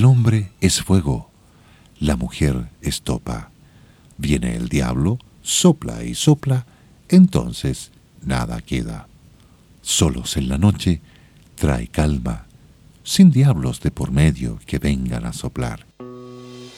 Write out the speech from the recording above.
El hombre es fuego, la mujer estopa. Viene el diablo, sopla y sopla, entonces nada queda. Solos en la noche trae calma, sin diablos de por medio que vengan a soplar.